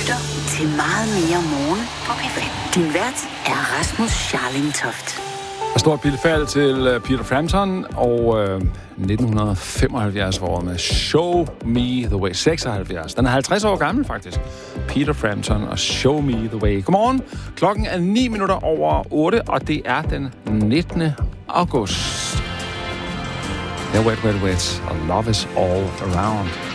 lytter til Meget mere morgen på P5. Din vært er Rasmus Scharling Toft. Og stort bilfald til Peter Frampton og 1975 år med Show Me The Way. 76. Den er 50 år gammel, faktisk. Peter Frampton og Show Me The Way. Godmorgen. Klokken er 9 minutter over 8, og det er den 19. august. Yeah, wait. Love is all around.